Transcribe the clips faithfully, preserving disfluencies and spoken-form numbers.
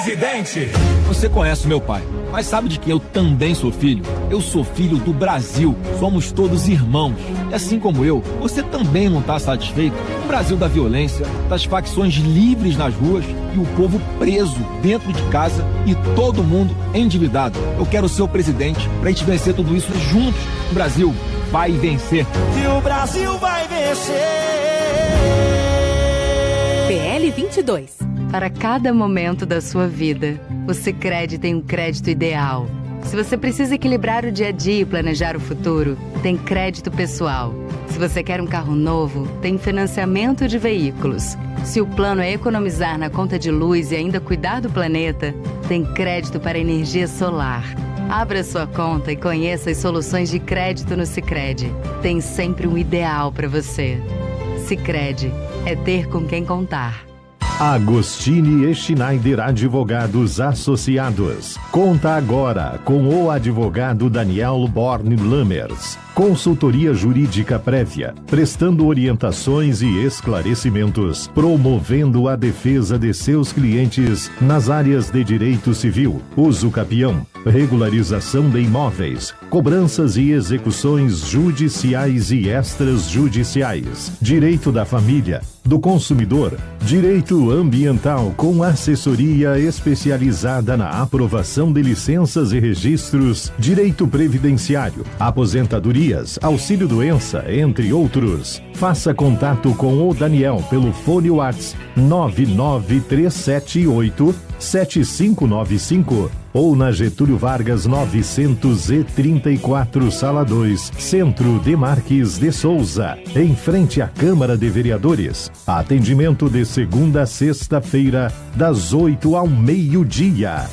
presidente! Você conhece meu pai, mas sabe de quem eu também sou filho? Eu sou filho do Brasil. Somos todos irmãos. E assim como eu, você também não está satisfeito? O Brasil da violência, das facções livres nas ruas e o povo preso dentro de casa e todo mundo endividado. Eu quero ser o presidente para a gente vencer tudo isso juntos. O Brasil vai vencer. E o Brasil vai vencer. P L vinte e dois. Para cada momento da sua vida, o Sicredi tem um crédito ideal. Se você precisa equilibrar o dia a dia e planejar o futuro, tem crédito pessoal. Se você quer um carro novo, tem financiamento de veículos. Se o plano é economizar na conta de luz e ainda cuidar do planeta, tem crédito para energia solar. Abra sua conta e conheça as soluções de crédito no Sicredi. Tem sempre um ideal para você. Sicredi é ter com quem contar. Agostini e Schneider Advogados Associados. Conta agora com o advogado Daniel Born Lammers. Consultoria jurídica prévia, prestando orientações e esclarecimentos, promovendo a defesa de seus clientes nas áreas de direito civil, uso capião, regularização de imóveis, cobranças e execuções judiciais e extrajudiciais, direito da família, do consumidor, direito ambiental com assessoria especializada na aprovação de licenças e registros, direito previdenciário, aposentadoria, auxílio-doença, entre outros. Faça contato com o Daniel pelo fone WhatsApp nove nove três sete oito sete cinco nove cinco ou na Getúlio Vargas novecentos e trinta e quatro, Sala dois, Centro de Marques de Souza, em frente à Câmara de Vereadores. Atendimento de segunda a sexta-feira, das oito ao meio-dia.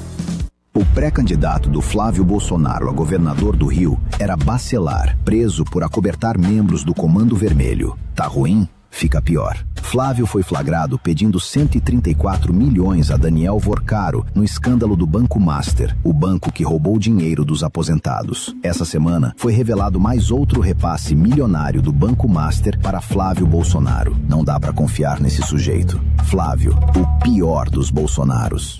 O pré-candidato do Flávio Bolsonaro a governador do Rio era Bacelar, preso por acobertar membros do Comando Vermelho. Tá ruim? Fica pior. Flávio foi flagrado pedindo cento e trinta e quatro milhões a Daniel Vorcaro no escândalo do Banco Master, o banco que roubou dinheiro dos aposentados. Essa semana foi revelado mais outro repasse milionário do Banco Master para Flávio Bolsonaro. Não dá pra confiar nesse sujeito. Flávio, o pior dos Bolsonaros.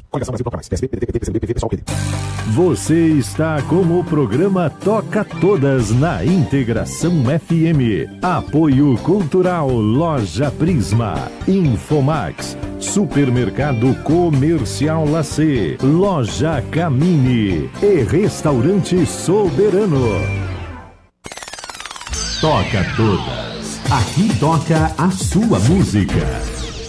Você está com o programa Toca Todas na Integração F M. Apoio Cultural Loja Prisma, Infomax, Supermercado Comercial Lacê, Loja Camini e Restaurante Soberano. Toca Todas. Aqui toca a sua música.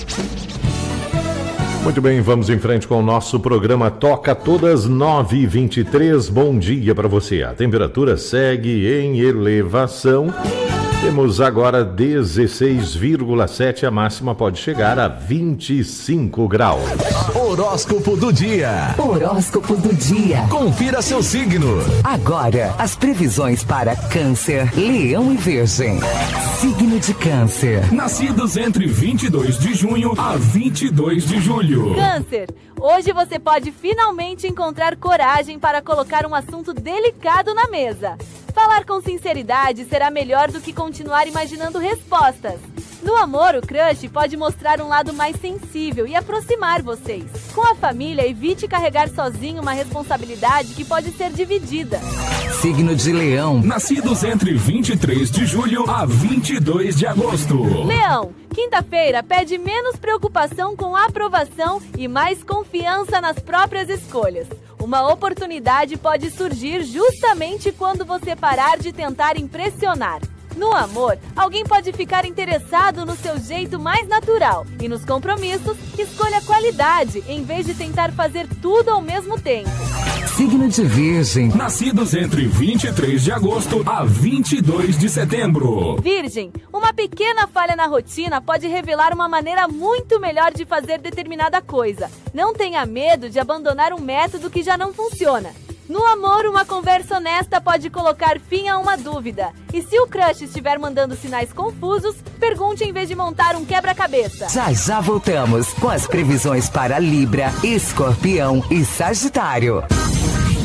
Muito bem, vamos em frente com o nosso programa Toca Todas, nove e vinte e três. Bom dia para você. A temperatura segue em elevação. Temos agora dezesseis vírgula sete, a máxima pode chegar a vinte e cinco graus. Horóscopo do dia. Horóscopo do dia. Confira seu signo. Agora, as previsões para Câncer, Leão e Virgem. Signo de Câncer. Nascidos entre vinte e dois de junho a vinte e dois de julho. Câncer, hoje você pode finalmente encontrar coragem para colocar um assunto delicado na mesa. Falar com sinceridade será melhor do que continuar imaginando respostas. No amor, o crush pode mostrar um lado mais sensível e aproximar vocês. Com a família, evite carregar sozinho uma responsabilidade que pode ser dividida. Signo de Leão. Nascidos entre vinte e três de julho a vinte e dois de agosto. Leão, quinta-feira pede menos preocupação com a aprovação e mais confiança nas próprias escolhas. Uma oportunidade pode surgir justamente quando você parar de tentar impressionar. No amor, alguém pode ficar interessado no seu jeito mais natural. E nos compromissos, escolha qualidade em vez de tentar fazer tudo ao mesmo tempo. Signo de Virgem. Nascidos entre vinte e três de agosto a vinte e dois de setembro. Virgem, uma pequena falha na rotina pode revelar uma maneira muito melhor de fazer determinada coisa. Não tenha medo de abandonar um método que já não funciona. No amor, uma conversa honesta pode colocar fim a uma dúvida. E se o crush estiver mandando sinais confusos, pergunte em vez de montar um quebra-cabeça. Já já voltamos com as previsões para Libra, Escorpião e Sagitário.